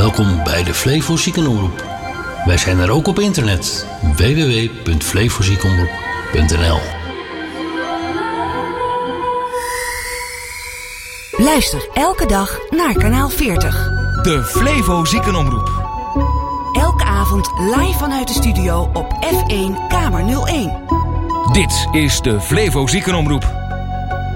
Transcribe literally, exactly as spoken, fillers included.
Welkom bij de Flevo Ziekenomroep. Wij zijn er ook op internet. w w w punt flevoziekenomroep punt n l. Luister elke dag naar kanaal veertig. De Flevo Ziekenomroep. Elke avond live vanuit de studio op F één Kamer nul één. Dit is de Flevo Ziekenomroep.